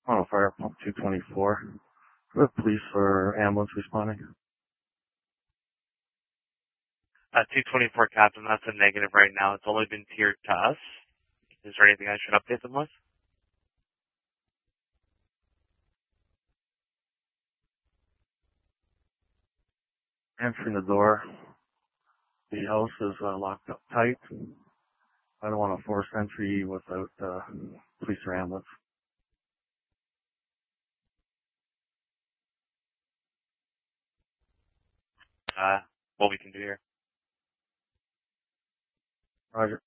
On a fire pump 224. The police or ambulance responding. 224 Captain, that's a negative right now. It's only been tiered to us. Is there anything I should update them with? Answering the door. The house is locked up tight. I don't want to force entry without police or ambulance. What we can do here. Roger.